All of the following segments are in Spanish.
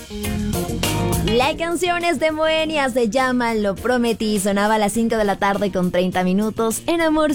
La canción es de Moenia, se llama Lo Prometí. Sonaba a las 5 de la tarde con 30 minutos en Amor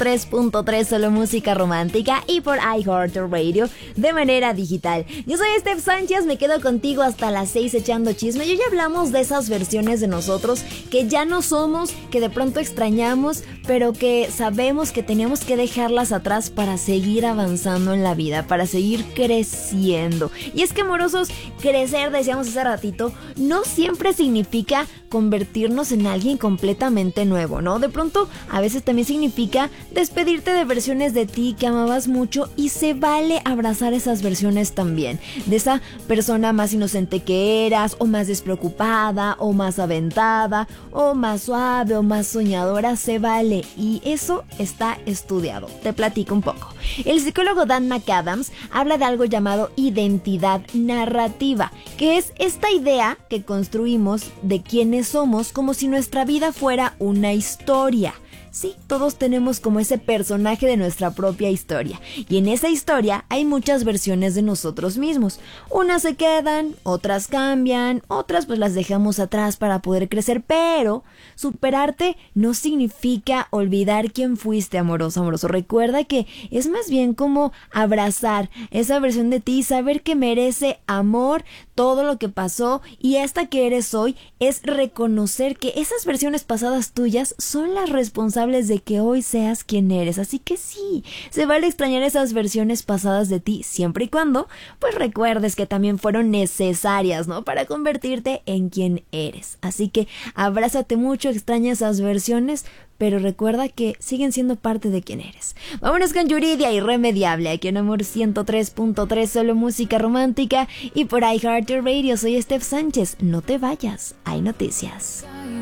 103.3, solo música romántica, y por iHeartRadio de manera digital. Yo soy Steph Sánchez, me quedo contigo hasta las 6 echando chisme. Y hoy hablamos de esas versiones de nosotros que ya no somos, que de pronto extrañamos, pero que sabemos que tenemos que dejarlas atrás para seguir avanzando en la vida, para seguir creciendo. Y es que, amorosos, crecer, decíamos hace ratito, no siempre significa convertirnos en alguien completamente nuevo, ¿no? De pronto, a veces también significa despedirte de versiones de ti que amabas mucho, y se vale abrazar esas versiones también. De esa persona más inocente que eras, o más despreocupada, o más aventada, o más suave, o más soñadora, se vale. Y eso está estudiado. Te platico un poco. El psicólogo Dan McAdams habla de algo llamado identidad narrativa, que es esta idea que construimos de quiénes somos, como si nuestra vida fuera una historia. Sí, todos tenemos como ese personaje de nuestra propia historia, y en esa historia hay muchas versiones de nosotros mismos. Unas se quedan, otras cambian, otras pues las dejamos atrás para poder crecer, pero superarte no significa olvidar quién fuiste, amoroso, amoroso. Recuerda que es más bien como abrazar esa versión de ti, saber que merece amor todo lo que pasó, y esta que eres hoy es reconocer que esas versiones pasadas tuyas son las responsables de que hoy seas quien eres. Así que sí, se vale extrañar esas versiones pasadas de ti, siempre y cuando pues recuerdes que también fueron necesarias, ¿no? Para convertirte en quien eres. Así que abrázate mucho, extraña esas versiones, pero recuerda que siguen siendo parte de quien eres. Vámonos con Yuridia, Irremediable, aquí en Amor 103.3, solo música romántica, y por iHeartRadio. Soy Steph Sánchez. No te vayas, hay noticias.